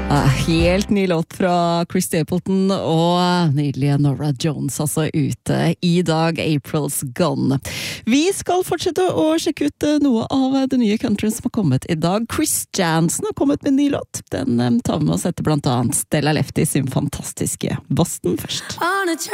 Helt ny låt fra Chris Stapleton og nydelige Norah Jones altså ute i dag, April's Gone. Vi skal fortsette å sjekke ut noe av det nye country som har kommet i dag. Chris Jansen har kommet med en ny låt. Den tar vi med oss etter blant annet Stella Lefty sin fantastiske Boston først. On a